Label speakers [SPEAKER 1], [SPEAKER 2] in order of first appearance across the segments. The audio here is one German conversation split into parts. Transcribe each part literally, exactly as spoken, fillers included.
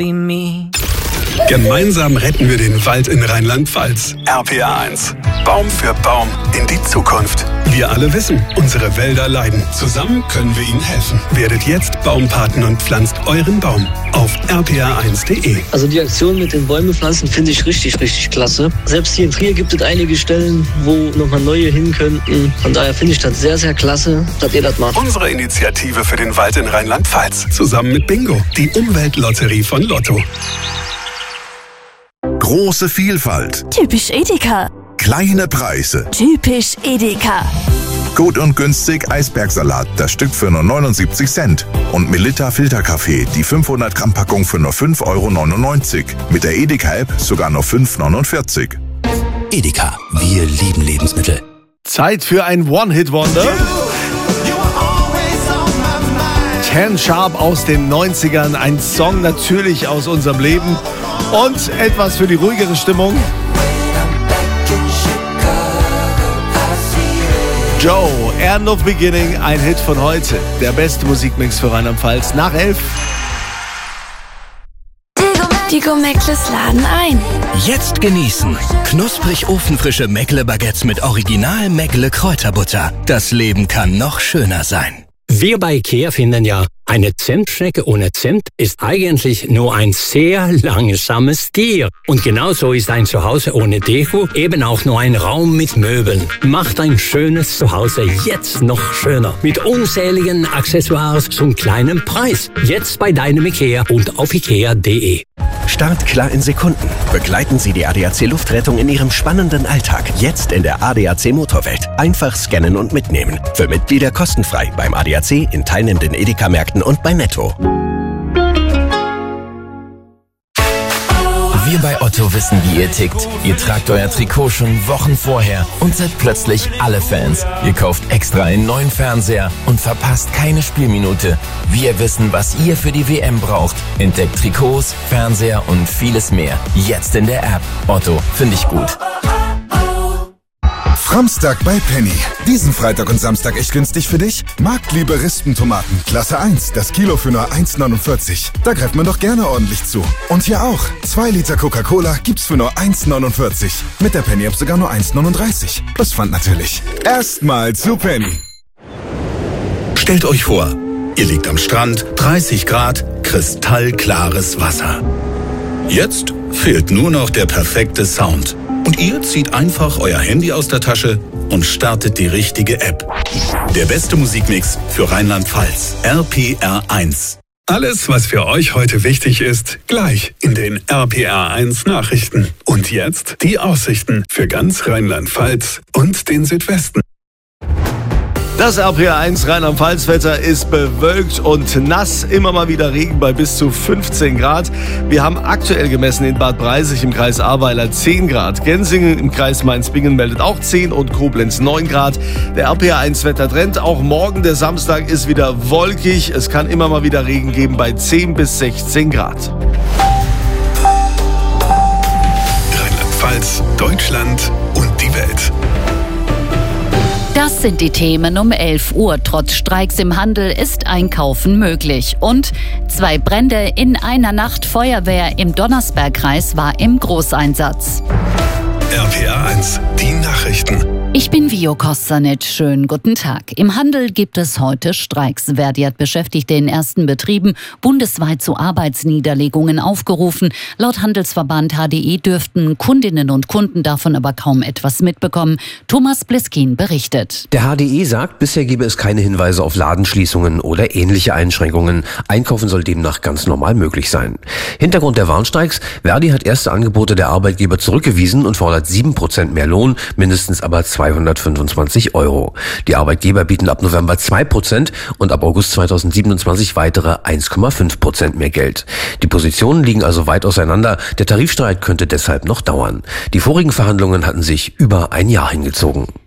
[SPEAKER 1] Gemeinsam retten wir den Wald in Rheinland-Pfalz. R P R eins. Baum für Baum in die Zukunft. Wir alle wissen, unsere Wälder leiden. Zusammen können wir ihnen helfen. Werdet jetzt Baumpaten und pflanzt euren Baum auf r p r eins punkt d e.
[SPEAKER 2] Also die Aktion mit den Bäume pflanzen finde ich richtig, richtig klasse. Selbst hier in Trier gibt es einige Stellen, wo nochmal neue hin könnten. Von daher finde ich das sehr, sehr klasse, dass ihr das macht.
[SPEAKER 1] Unsere Initiative für den Wald in Rheinland-Pfalz. Zusammen mit Bingo, die Umweltlotterie von Lotto.
[SPEAKER 3] Große Vielfalt.
[SPEAKER 4] Typisch Edeka.
[SPEAKER 3] Kleine Preise.
[SPEAKER 4] Typisch Edeka.
[SPEAKER 3] Gut und günstig Eisbergsalat, das Stück für nur neunundsiebzig Cent. Und Melitta Filterkaffee, die fünfhundert Gramm Packung für nur fünf Euro neunundneunzig. Mit der Edeka-App sogar nur fünf Euro neunundvierzig.
[SPEAKER 5] Edeka, wir lieben Lebensmittel.
[SPEAKER 6] Zeit für ein One-Hit-Wonder. Ten Sharp aus den neunzigern, ein Song natürlich aus unserem Leben und etwas für die ruhigere Stimmung. Joe, End of Beginning, ein Hit von heute. Der beste Musikmix für Rheinland-Pfalz nach elf.
[SPEAKER 4] Die Go-Meckles laden ein.
[SPEAKER 5] Jetzt genießen. Knusprig ofenfrische Meckle-Baguettes mit Original Meckle-Kräuterbutter. Das Leben kann noch schöner sein.
[SPEAKER 7] Wir bei IKEA finden ja, eine Zimtschnecke ohne Zimt ist eigentlich nur ein sehr langsames Tier. Und genauso ist ein Zuhause ohne Deko eben auch nur ein Raum mit Möbeln. Macht ein schönes Zuhause jetzt noch schöner. Mit unzähligen Accessoires zum kleinen Preis. Jetzt bei deinem IKEA und auf ikea punkt de.
[SPEAKER 8] Start klar in Sekunden. Begleiten Sie die A D A C Luftrettung in Ihrem spannenden Alltag. Jetzt in der A D A C Motorwelt. Einfach scannen und mitnehmen. Für Mitglieder kostenfrei beim A D A C, in teilnehmenden Edeka-Märkten und bei Netto.
[SPEAKER 9] Wir bei Otto wissen, wie ihr tickt. Ihr tragt euer Trikot schon Wochen vorher und seid plötzlich alle Fans. Ihr kauft extra einen neuen Fernseher und verpasst keine Spielminute. Wir wissen, was ihr für die W M braucht. Entdeckt Trikots, Fernseher und vieles mehr. Jetzt in der App. Otto, finde ich gut.
[SPEAKER 3] Framstag bei Penny. Diesen Freitag und Samstag echt günstig für dich? Marktliebe Rispentomaten, Klasse eins, das Kilo für nur eins neunundvierzig. Da greift man doch gerne ordentlich zu. Und hier auch. zwei Liter Coca-Cola gibt's für nur eins neunundvierzig. Mit der Penny-App sogar nur eins neununddreißig. Plus Pfand natürlich. Erstmal zu Penny.
[SPEAKER 1] Stellt euch vor, ihr liegt am Strand, dreißig Grad, kristallklares Wasser. Jetzt fehlt nur noch der perfekte Sound. Und ihr zieht einfach euer Handy aus der Tasche und startet die richtige App. Der beste Musikmix für Rheinland-Pfalz. R P R eins. Alles, was für euch heute wichtig ist, gleich in den R P R eins Nachrichten. Und jetzt die Aussichten für ganz Rheinland-Pfalz und den Südwesten.
[SPEAKER 6] Das R P R eins Rheinland-Pfalz-Wetter ist bewölkt und nass, immer mal wieder Regen bei bis zu fünfzehn Grad. Wir haben aktuell gemessen in Bad Breisig im Kreis Ahrweiler zehn Grad. Gensingen im Kreis Mainz-Bingen meldet auch zehn und Koblenz neun Grad. Der R P R eins Wettertrend, auch morgen, der Samstag, ist wieder wolkig. Es kann immer mal wieder Regen geben bei zehn bis sechzehn Grad.
[SPEAKER 1] Rheinland-Pfalz, Deutschland und die Welt.
[SPEAKER 10] Das sind die Themen um elf Uhr. Trotz Streiks im Handel ist Einkaufen möglich. Und zwei Brände in einer Nacht. Feuerwehr im Donnersbergkreis war im Großeinsatz.
[SPEAKER 1] R P R eins, die Nachrichten.
[SPEAKER 10] Ich bin Vio Kostanic. Schönen guten Tag. Im Handel gibt es heute Streiks. Verdi hat Beschäftigte in ersten Betrieben bundesweit zu Arbeitsniederlegungen aufgerufen. Laut Handelsverband H D E dürften Kundinnen und Kunden davon aber kaum etwas mitbekommen. Thomas Bliskin berichtet.
[SPEAKER 11] Der H D E sagt, bisher gebe es keine Hinweise auf Ladenschließungen oder ähnliche Einschränkungen. Einkaufen soll demnach ganz normal möglich sein. Hintergrund der Warnstreiks: Verdi hat erste Angebote der Arbeitgeber zurückgewiesen und fordert sieben Prozent mehr Lohn, mindestens aber zweihundertfünfundzwanzig Euro. Die Arbeitgeber bieten ab November zwei Prozent und ab August zweitausendsiebenundzwanzig weitere eins Komma fünf Prozent mehr Geld. Die Positionen liegen also weit auseinander. Der Tarifstreit könnte deshalb noch dauern. Die vorigen Verhandlungen hatten sich über ein Jahr hingezogen.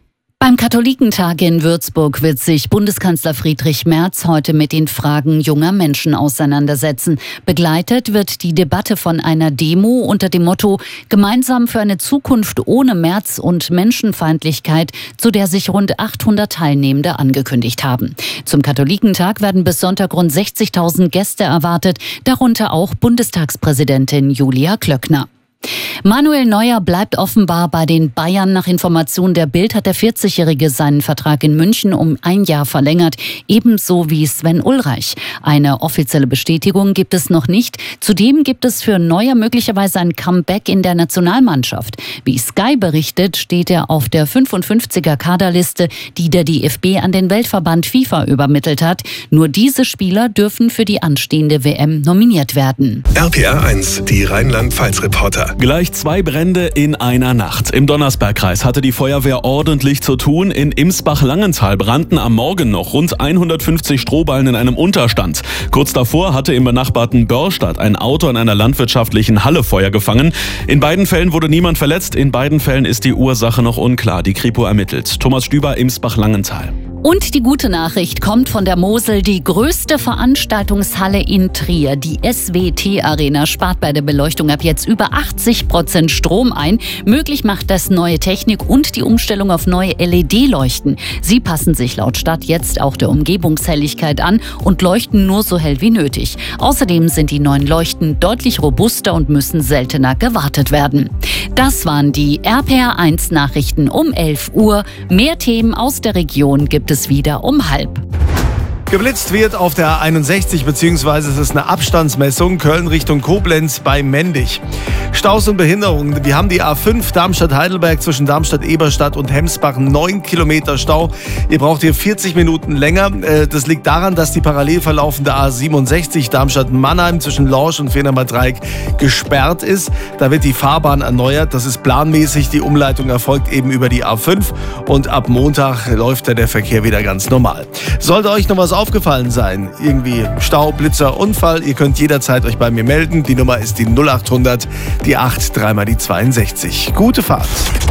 [SPEAKER 10] Beim Katholikentag in Würzburg wird sich Bundeskanzler Friedrich Merz heute mit den Fragen junger Menschen auseinandersetzen. Begleitet wird die Debatte von einer Demo unter dem Motto Gemeinsam für eine Zukunft ohne Merz und Menschenfeindlichkeit, zu der sich rund achthundert Teilnehmende angekündigt haben. Zum Katholikentag werden bis Sonntag rund sechzigtausend Gäste erwartet, darunter auch Bundestagspräsidentin Julia Klöckner. Manuel Neuer bleibt offenbar bei den Bayern. Nach Information der Bild hat der vierzigjährige seinen Vertrag in München um ein Jahr verlängert, ebenso wie Sven Ulreich. Eine offizielle Bestätigung gibt es noch nicht. Zudem gibt es für Neuer möglicherweise ein Comeback in der Nationalmannschaft. Wie Sky berichtet, steht er auf der fünfundfünfziger Kaderliste, die der D F B an den Weltverband FIFA übermittelt hat. Nur diese Spieler dürfen für die anstehende W M nominiert werden.
[SPEAKER 12] R P R eins, die Rheinland-Pfalz-Reporter.
[SPEAKER 13] Gleich zwei Brände in einer Nacht. Im Donnersbergkreis hatte die Feuerwehr ordentlich zu tun. In Imsbach-Langenthal brannten am Morgen noch rund hundertfünfzig Strohballen in einem Unterstand. Kurz davor hatte im benachbarten Börstadt ein Auto in einer landwirtschaftlichen Halle Feuer gefangen. In beiden Fällen wurde niemand verletzt. In beiden Fällen ist die Ursache noch unklar. Die Kripo ermittelt. Thomas Stüber, Imsbach-Langenthal.
[SPEAKER 10] Und die gute Nachricht kommt von der Mosel. Die größte Veranstaltungshalle in Trier, die S W T-Arena, spart bei der Beleuchtung ab jetzt über achtzig Prozent Strom ein. Möglich macht das neue Technik und die Umstellung auf neue L E D-Leuchten. Sie passen sich laut Stadt jetzt auch der Umgebungshelligkeit an und leuchten nur so hell wie nötig. Außerdem sind die neuen Leuchten deutlich robuster und müssen seltener gewartet werden. Das waren die R P R eins Nachrichten um elf Uhr. Mehr Themen aus der Region gibt es wieder um halb.
[SPEAKER 6] Geblitzt wird auf der A einundsechzig, beziehungsweise es ist eine Abstandsmessung, Köln Richtung Koblenz bei Mendig. Staus und Behinderungen. Wir haben die A fünf Darmstadt-Heidelberg zwischen Darmstadt-Eberstadt und Hemsbach, neun Kilometer Stau. Ihr braucht hier vierzig Minuten länger. Das liegt daran, dass die parallel verlaufende A siebenundsechzig Darmstadt-Mannheim zwischen Lorsch und Fehmarner Dreieck gesperrt ist. Da wird die Fahrbahn erneuert. Das ist planmäßig. Die Umleitung erfolgt eben über die A fünf und ab Montag läuft da der Verkehr wieder ganz normal. Sollte euch noch was aufgefallen sein, irgendwie Stau, Blitzer, Unfall, ihr könnt jederzeit euch bei mir melden. Die Nummer ist die null achthundert, die acht, dreimal die zweiundsechzig. Gute Fahrt.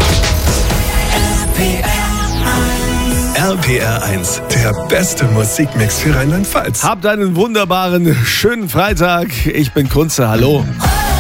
[SPEAKER 12] R P R eins, der beste Musikmix für Rheinland-Pfalz.
[SPEAKER 6] Habt einen wunderbaren, schönen Freitag. Ich bin Kunze, hallo.